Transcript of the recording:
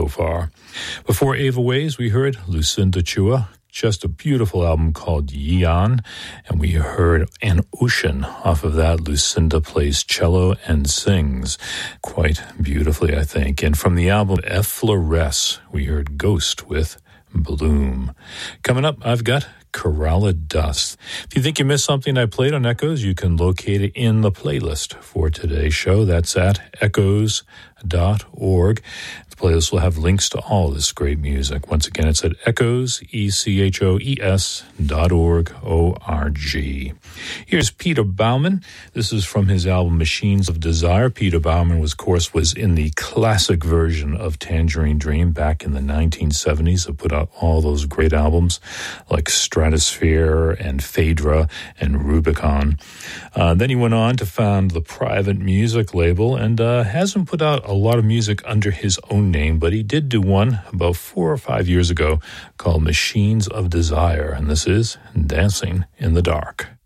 so far. Before Ava Ways, we heard Lucinda Chua, just a beautiful album called Yeon, and we heard An Ocean. Off of that, Lucinda plays cello and sings quite beautifully, I think. And from the album Effloresce, we heard Ghost with Bloom. Coming up, I've got Kerala Dust. If you think you missed something I played on Echoes, you can locate it in the playlist for today's show. That's at echoes.org. The playlist will have links to all this great music. Once again, it's at echoes, echoes.org, O-R-G. Here's Peter Baumann. This is from his album Machines of Desire. Peter Baumann, of course, was in the classic version of Tangerine Dream back in the 1970s. He put out all those great albums like Stratosphere and Phaedra and Rubicon. Then he went on to found the Private Music label and hasn't put out a lot of music under his own name, but he did do one about 4 or 5 years ago called Machines of Desire, and this is Dancing in the Dark.